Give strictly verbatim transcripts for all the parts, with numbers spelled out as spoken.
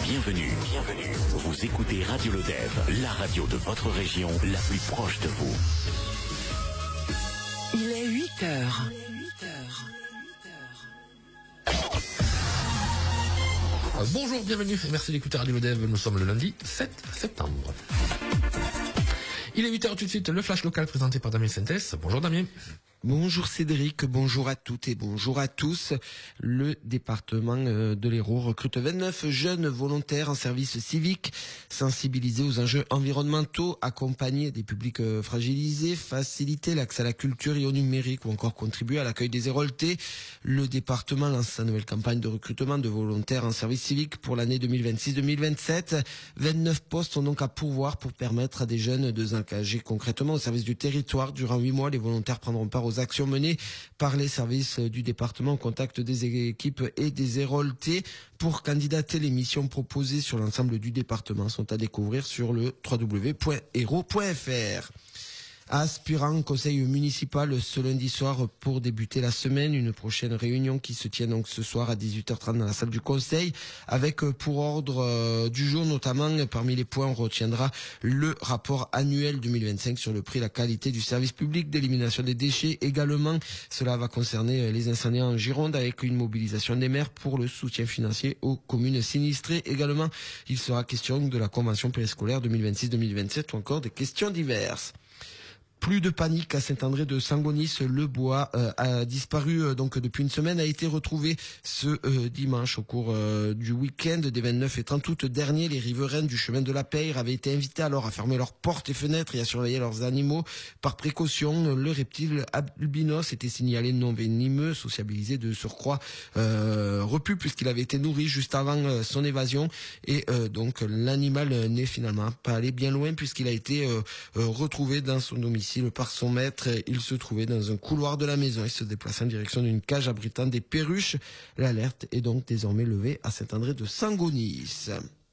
Bienvenue, bienvenue. Vous écoutez Radio Lodève, la radio de votre région, la plus proche de vous. Il est huit heures. Euh, bonjour, bienvenue et merci d'écouter Radio Lodève. Nous sommes le lundi sept septembre. Il est huit heures tout de suite, le flash local présenté par Damien Sentes. Bonjour Damien. Bonjour Cédric, bonjour à toutes et bonjour à tous. Le département de l'Hérault recrute vingt-neuf jeunes volontaires en service civique, sensibilisés aux enjeux environnementaux, accompagner des publics fragilisés, faciliter l'accès à la culture et au numérique ou encore contribuer à l'accueil des Héroltais. Le département lance sa nouvelle campagne de recrutement de volontaires en service civique pour l'année deux mille vingt-six deux mille vingt-sept. vingt-neuf postes sont donc à pourvoir pour permettre à des jeunes de s'engager concrètement au service du territoire. Durant huit mois, les volontaires prendront part aux actions menées par les services du département au contact des équipes et des Héroltais. Pour candidater, les missions proposées sur l'ensemble du département sont à découvrir sur le w w w point hérault point f r. Aspirant conseil municipal ce lundi soir pour débuter la semaine, une prochaine réunion qui se tient donc ce soir à dix-huit heures trente dans la salle du conseil avec pour ordre euh, du jour notamment parmi les points on retiendra le rapport annuel deux mille vingt-cinq sur le prix et la qualité du service public d'élimination des déchets. Également, cela va concerner les incendies en Gironde avec une mobilisation des maires pour le soutien financier aux communes sinistrées. Également, il sera question de la convention périscolaire deux mille vingt-six deux mille vingt-sept ou encore des questions diverses. Plus de panique à Saint-André de Sangonis. Le bois euh, a disparu euh, donc depuis une semaine, a été retrouvé ce euh, dimanche au cours euh, du week-end des vingt-neuf et trente août dernier. Les riverains du chemin de la Peyre avaient été invités alors à fermer leurs portes et fenêtres et à surveiller leurs animaux. Par précaution, le reptile albinos était signalé non venimeux, sociabilisé de surcroît, euh, repu puisqu'il avait été nourri juste avant euh, son évasion. Et euh, donc l'animal n'est finalement pas allé bien loin puisqu'il a été euh, euh, retrouvé dans son domicile par son maître. Il se trouvait dans un couloir de la maison et se déplaçait en direction d'une cage abritant des perruches. L'alerte est donc désormais levée à Saint-André de Sangonis.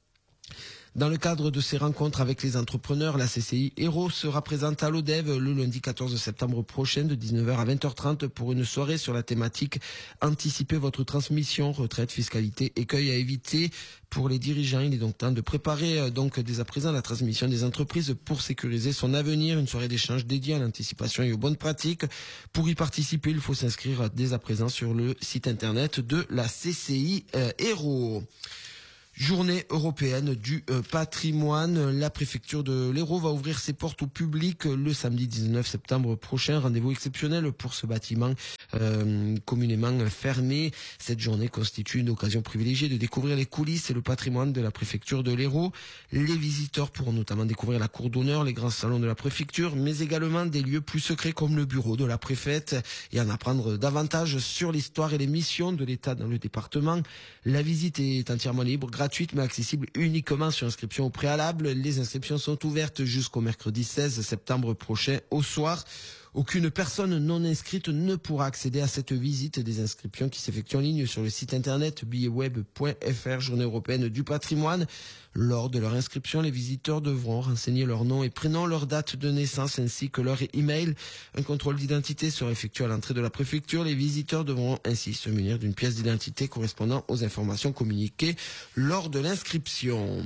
Dans le cadre de ces rencontres avec les entrepreneurs, la C C I Hérault sera présente à Lodève le lundi quatorze septembre prochain de dix-neuf heures à vingt heures trente pour une soirée sur la thématique Anticiper votre transmission, retraite, fiscalité, écueil à éviter. Pour les dirigeants, il est donc temps de préparer donc dès à présent la transmission des entreprises pour sécuriser son avenir. Une soirée d'échange dédiée à l'anticipation et aux bonnes pratiques. Pour y participer, il faut s'inscrire dès à présent sur le site internet de la C C I euh, Hérault. Journée européenne du euh, patrimoine. La préfecture de l'Hérault va ouvrir ses portes au public le samedi dix-neuf septembre prochain. Rendez-vous exceptionnel pour ce bâtiment euh, communément fermé. Cette journée constitue une occasion privilégiée de découvrir les coulisses et le patrimoine de la préfecture de l'Hérault. Les visiteurs pourront notamment découvrir la cour d'honneur, les grands salons de la préfecture, mais également des lieux plus secrets comme le bureau de la préfète et en apprendre davantage sur l'histoire et les missions de l'État dans le département. La visite est entièrement libre, gratuite mais accessible uniquement sur inscription au préalable. Les inscriptions sont ouvertes jusqu'au mercredi seize septembre prochain au soir. Aucune personne non inscrite ne pourra accéder à cette visite. Des inscriptions qui s'effectuent en ligne sur le site internet billet web point f r, Journée européenne du patrimoine. Lors de leur inscription, les visiteurs devront renseigner leur nom et prénom, leur date de naissance ainsi que leur email. Un contrôle d'identité sera effectué à l'entrée de la préfecture. Les visiteurs devront ainsi se munir d'une pièce d'identité correspondant aux informations communiquées lors de l'inscription.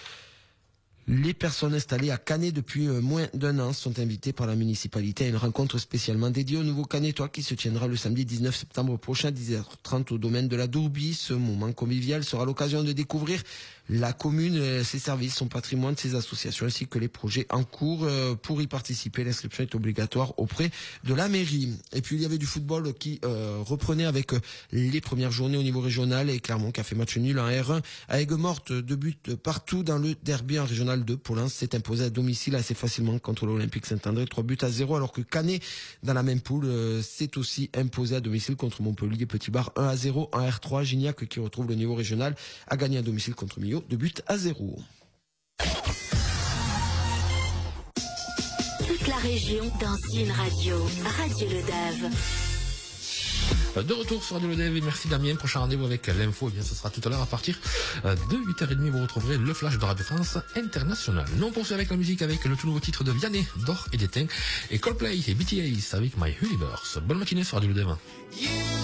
Les personnes installées à Canet depuis moins d'un an sont invitées par la municipalité à une rencontre spécialement dédiée au nouveau Canetois qui se tiendra le samedi dix-neuf septembre prochain à dix heures trente au domaine de la Dourbie. Ce moment convivial sera l'occasion de découvrir la commune, ses services, son patrimoine, ses associations ainsi que les projets en cours. Pour y participer, l'inscription est obligatoire auprès de la mairie. Et puis il y avait du football qui euh, reprenait avec les premières journées au niveau régional et Clermont qui a fait match nul en R un à Aigues-Mortes, deux buts partout dans le derby en régional deux. Pour l'instant, s'est imposé à domicile assez facilement contre l'Olympique Saint-André, trois buts à zéro, alors que Canet, dans la même poule, euh, s'est aussi imposé à domicile contre Montpellier Petit Bar un à zéro. En R trois, Gignac, qui retrouve le niveau régional, a gagné à domicile contre Millau, deux buts à zéro. Toute la région dans une radio. Radio Lodève. De retour sur Radio Lodève et merci Damien. Prochain rendez-vous avec l'info, eh bien ce sera tout à l'heure à partir de huit heures trente. Vous retrouverez le flash de Radio France International. Nous on poursuit avec la musique avec le tout nouveau titre de Vianney, d'Or et d'étain, et Coldplay et B T S avec My Universe. Bonne matinée sur Radio Lodève.